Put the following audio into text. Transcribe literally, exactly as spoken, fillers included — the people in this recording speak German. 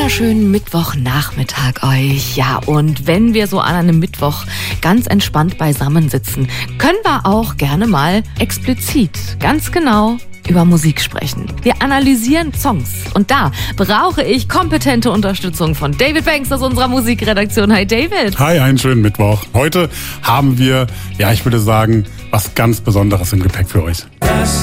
wunderschönen Mittwochnachmittag euch. Ja, und wenn wir so an einem Mittwoch ganz entspannt beisammensitzen, können wir auch gerne mal explizit, ganz genau über Musik sprechen. Wir analysieren Songs und da brauche ich kompetente Unterstützung von David Banks aus unserer Musikredaktion. Hi David. Hi, einen schönen Mittwoch. Heute haben wir, ja ich würde sagen, was ganz Besonderes im Gepäck für euch.